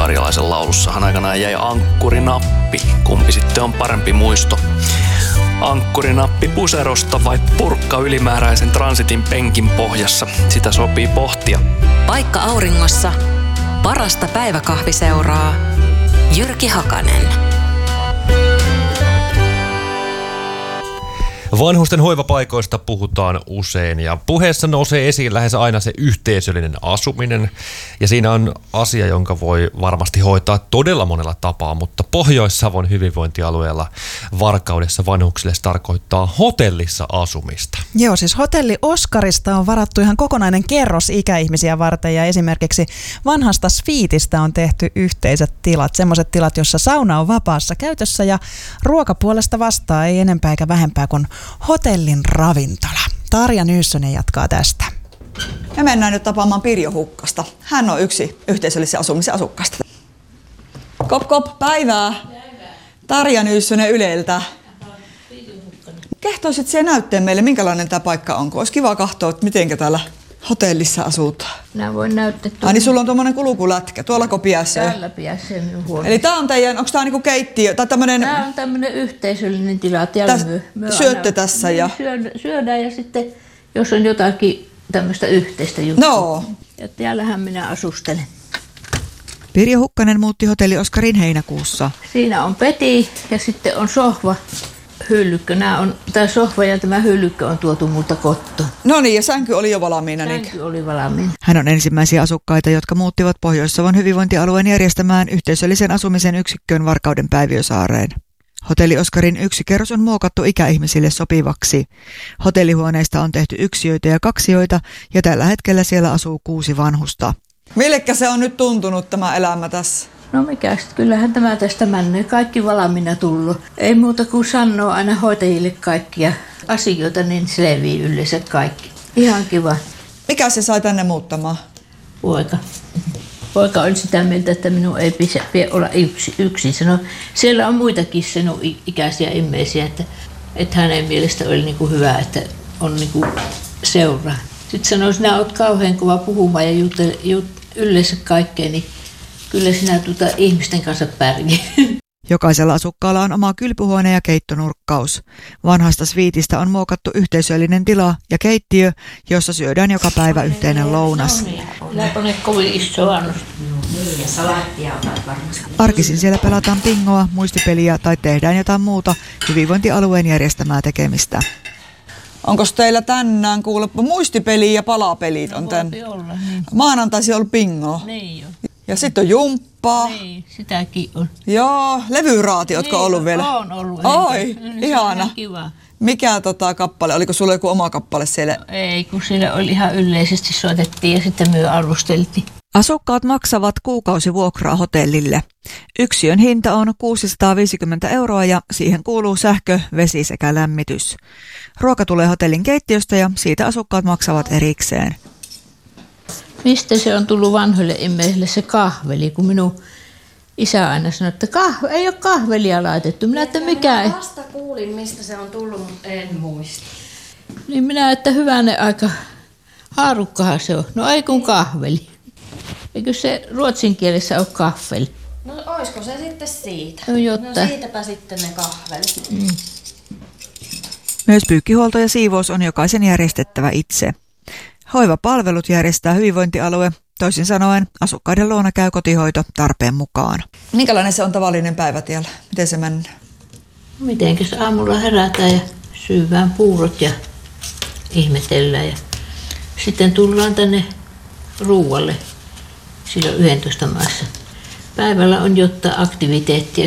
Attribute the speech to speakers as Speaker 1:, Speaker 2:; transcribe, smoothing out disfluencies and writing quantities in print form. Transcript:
Speaker 1: Karjalaisen laulussahan aikanaan jäi ankkurinappi. Kumpi sitten on parempi muisto? Ankkurinappi puserosta vai purkka ylimääräisen transitin penkin pohjassa? Sitä sopii pohtia.
Speaker 2: Paikka auringossa. Parasta päiväkahviseuraa. Jyrki Hakanen.
Speaker 3: Vanhusten hoivapaikoista puhutaan usein ja puheessa nousee esiin lähes aina se yhteisöllinen asuminen. Ja siinä on asia, jonka voi varmasti hoitaa todella monella tapaa, mutta Pohjois-Savon hyvinvointialueella Varkaudessa vanhuksille se tarkoittaa hotellissa asumista.
Speaker 4: Joo, siis hotelli Oskarista on varattu ihan kokonainen kerros ikäihmisiä varten ja esimerkiksi vanhasta sviitistä on tehty yhteiset tilat. Semmoiset tilat, jossa sauna on vapaassa käytössä ja ruokapuolesta vastaa ei enempää eikä vähempää kuin hotellin ravintola. Tarja Nyyssönen jatkaa tästä.
Speaker 5: Me mennään nyt tapaamaan Pirjo Hukkasta. Hän on yksi yhteisöllisen asumisen asukkaista. Kop, päivää. Tarja Nyyssönen Yleltä. Kehtoisit siellä näytteen meille, minkälainen tämä paikka on? Olisi kiva katsoa, että miten täällä hotellissa asutaan.
Speaker 6: Minä voin näyttää.
Speaker 5: Niin sulla on tuommoinen kulkulätkä. Tuollako piässä?
Speaker 6: Täällä piässä minun huoneessa.
Speaker 5: Eli tämä on teidän, onko tämä niinku keittiö? Tai tämmönen...
Speaker 6: Tämä on tämmöinen yhteisöllinen tila.
Speaker 5: Syötte tässä ja...
Speaker 6: Syödään ja sitten, jos on jotakin tämmöistä yhteistä juttua.
Speaker 5: No.
Speaker 6: Ja täällähän minä asustelen.
Speaker 5: Pirjo Hukkanen muutti hotelli Oskarin heinäkuussa.
Speaker 6: Siinä on peti ja sitten on sohva. Hyllykkö. Tämä sohva ja tämä hyllykkö on tuotu multa kotoa.
Speaker 5: No niin, ja sänky oli jo valmiina.
Speaker 6: Sänky oli valmiina.
Speaker 5: Hän on ensimmäisiä asukkaita, jotka muuttivat Pohjois-Savon hyvinvointialueen järjestämään yhteisöllisen asumisen yksikköön Varkauden Päiviösaareen. Hotelli Oskarin yksi kerros on muokattu ikäihmisille sopivaksi. Hotellihuoneista on tehty yksiöitä ja kaksioita ja tällä hetkellä siellä asuu 6 vanhusta. Millekä se on nyt tuntunut tämä elämä tässä?
Speaker 6: No mikä sitten, kyllähän tämä tästä menee. Kaikki valmiina tullut. Ei muuta kuin sanoo aina hoitajille kaikkia asioita, niin selviää yleensä kaikki. Ihan kiva.
Speaker 5: Mikä se sai tänne muuttamaan?
Speaker 6: Poika. Poika oli sitä mieltä, että minun ei pidä olla yksin. Sanoi, siellä on muitakin sinun ikäisiä ihmisiä, että hänen mielestä oli niin kuin hyvä, että on niin kuin seuraa. Sitten sanoi, sinä olet kauhean kova puhumaan ja yleensä kaikkeen, niin kyllä sinä ihmisten kanssa pärjää.
Speaker 5: Jokaisella asukkaalla on oma kylpyhuone ja keittonurkkaus. Vanhasta sviitistä on muokattu yhteisöllinen tila ja keittiö, jossa syödään joka päivä yhteinen lounas. Arkisin siellä pelataan pingoa, muistipeliä tai tehdään jotain muuta hyvinvointialueen järjestämää tekemistä. Onko teillä tänään kuuleppa muistipeli ja palapelit on tän?
Speaker 6: Olla, niin.
Speaker 5: Maanantaisin on ollut bingo.
Speaker 6: Niin jo.
Speaker 5: Ja sitten on jumppaa.
Speaker 6: Niin, sitäkin on.
Speaker 5: Joo, levyraati, ootko
Speaker 6: niin,
Speaker 5: ollut vielä?
Speaker 6: On ollut.
Speaker 5: Oi, ihana.
Speaker 6: Kiva.
Speaker 5: Mikä kappale? Oliko sulla joku oma kappale siellä?
Speaker 6: No, ei, kun siellä oli ihan yleisesti soitettiin ja sitten me arvosteltiin.
Speaker 5: Asukkaat maksavat kuukausivuokraa hotellille. Yksiön hinta on 650 € ja siihen kuuluu sähkö, vesi sekä lämmitys. Ruoka tulee hotellin keittiöstä ja siitä asukkaat maksavat erikseen.
Speaker 6: Mistä se on tullut vanhoille ihmisille se kahveli, kun minun isä aina sanoi, että ei ole kahvelia laitettu. Minä, että mikä ei.
Speaker 7: Vasta kuulin, mistä se on tullut, mutta en muista.
Speaker 6: Niin minä, että hyvänen aika, haarukkahan se on. No ei kun kahveli. Eikö se ruotsin kielessä ole kahveli?
Speaker 7: No olisiko se sitten siitä?
Speaker 6: No jotta.
Speaker 7: No siitäpä sitten ne kahvelit.
Speaker 6: Mm.
Speaker 5: Myös pyykkihuolto ja siivous on jokaisen järjestettävä itse. Hoivapalvelut järjestää hyvinvointialue, toisin sanoen asukkaiden luona käy kotihoito tarpeen mukaan. Minkälainen se on tavallinen päivä tiellä? Miten se menee?
Speaker 6: Mitenkäs aamulla herätään ja syövään puurot ja ihmetellään ja sitten tullaan tänne ruualle silloin 11 maassa. Päivällä on jotain aktiviteettia.